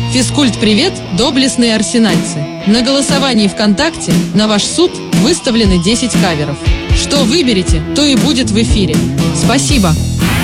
Физкульт-привет, доблестные арсенальцы! На голосовании ВКонтакте на ваш суд выставлены 10 каверов. Что выберете, то и будет в эфире. Спасибо!